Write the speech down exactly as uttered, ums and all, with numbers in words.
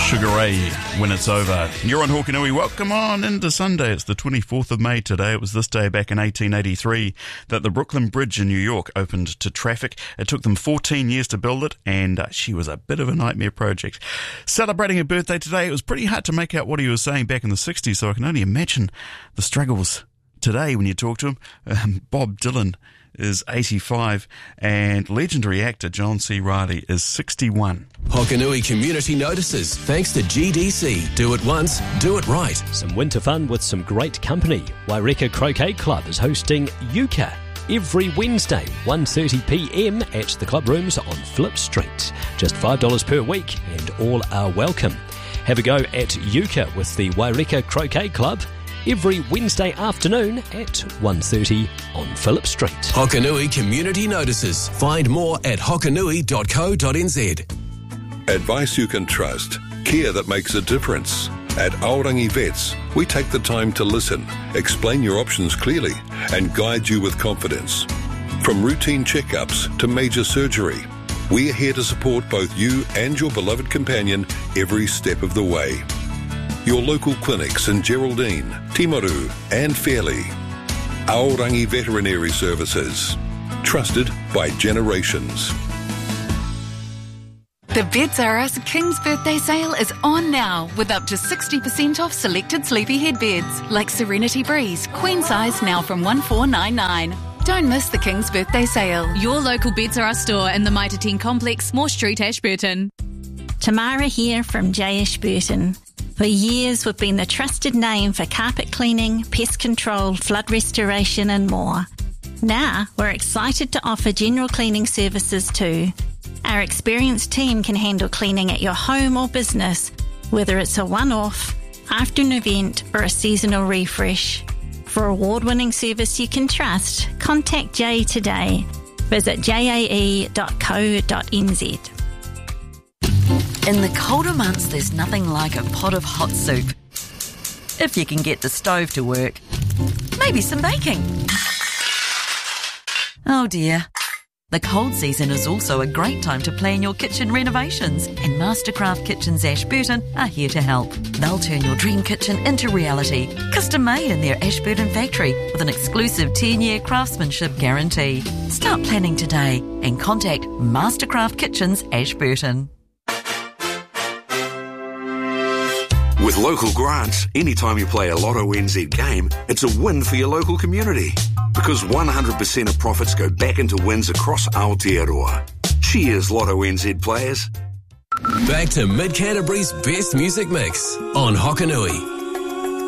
Sugar Ray, When It's Over. You're on Hokanui. Welcome on into Sunday. It's the twenty-fourth of May today. It was this day back in eighteen eighty-three that the Brooklyn Bridge in New York opened to traffic. It took them fourteen years to build it, and uh, she was a bit of a nightmare project. Celebrating her birthday today, it was pretty hard to make out what he was saying back in the sixties, so I can only imagine the struggles today when you talk to him. Um, Bob Dylan is eighty-five, and legendary actor John C. Reilly is sixty-one. Hokanui Community Notices, thanks to G D C. Do it once, do it right. Some winter fun with some great company. Waireka Croquet Club is hosting Yuka every Wednesday, one thirty p m at the club rooms on Phillip Street. Just five dollars per week, and all are welcome. Have a go at Yuka with the Waireka Croquet Club every Wednesday afternoon at one thirty on Phillip Street. Hokanui Community Notices. Find more at hokanui dot co dot n z. Advice you can trust. Care that makes a difference. At Aorangi Vets, we take the time to listen, explain your options clearly, and guide you with confidence. From routine checkups to major surgery, we are here to support both you and your beloved companion every step of the way. Your local clinics in Geraldine, Timaru and Fairley. Aorangi Veterinary Services. Trusted by generations. The Beds R Us King's Birthday Sale is on now with up to sixty percent off selected sleepyhead beds like Serenity Breeze, queen size now from one four nine nine. Don't miss the King's Birthday Sale. Your local Beds R Us store in the Mitre ten Complex, Moore Street, Ashburton. Tamara here from J Ashburton. For years we've been the trusted name for carpet cleaning, pest control, flood restoration and more. Now we're excited to offer general cleaning services too. Our experienced team can handle cleaning at your home or business, whether it's a one-off, after an event or a seasonal refresh. For award-winning service you can trust, contact Jay today. Visit j a e dot co dot n z. In the colder months, there's nothing like a pot of hot soup. If you can get the stove to work. Maybe some baking. Oh dear. The cold season is also a great time to plan your kitchen renovations, and Mastercraft Kitchens Ashburton are here to help. They'll turn your dream kitchen into reality, custom made in their Ashburton factory with an exclusive ten-year craftsmanship guarantee. Start planning today and contact Mastercraft Kitchens Ashburton. With local grants, anytime you play a Lotto N Z game, it's a win for your local community. Because one hundred percent of profits go back into wins across Aotearoa. Cheers, Lotto N Z players. Back to Mid Canterbury's best music mix on Hokanui.